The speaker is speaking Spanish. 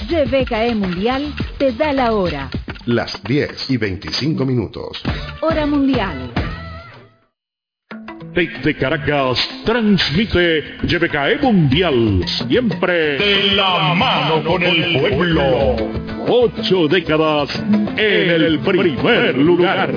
YBKE Mundial te da la hora. Las 10:25. Hora mundial. Desde Caracas transmite YBKE Mundial, siempre de la mano con el pueblo. 8 décadas en el primer lugar.